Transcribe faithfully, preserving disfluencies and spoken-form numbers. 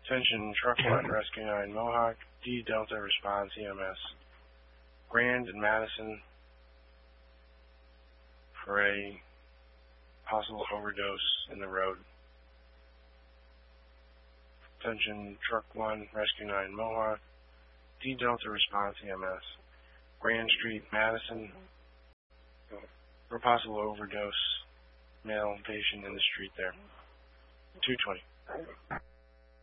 Attention, Truck one, Rescue nine, Mohawk, D Delta Response E M S. Grand and Madison for a possible overdose in the road. Attention, Truck one, Rescue nine, Mohawk, D Delta Response E M S. Grand Street, Madison, for a possible overdose. Male patient in the street there. two twenty.